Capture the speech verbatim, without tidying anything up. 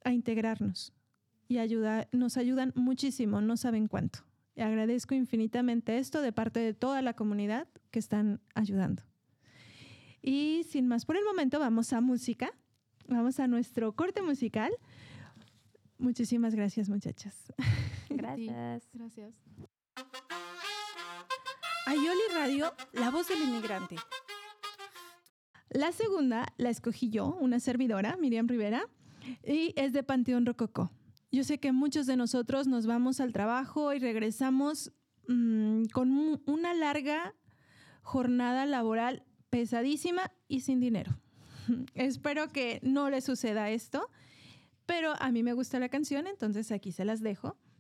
a integrarnos y ayuda, nos ayudan muchísimo, no saben cuánto. Y agradezco infinitamente esto de parte de toda la comunidad que están ayudando. Y sin más por el momento, vamos a música. Vamos a nuestro corte musical. Muchísimas gracias, muchachas. Gracias. Sí, gracias. Ayoli Radio, la voz del inmigrante. La segunda la escogí yo, una servidora, Miriam Rivera, y es de Panteón Rococó. Yo sé que muchos de nosotros nos vamos al trabajo y regresamos mmm, con un, una larga jornada laboral pesadísima y sin dinero. Espero que no le suceda esto, pero a mí me gusta la canción, entonces aquí se las dejo.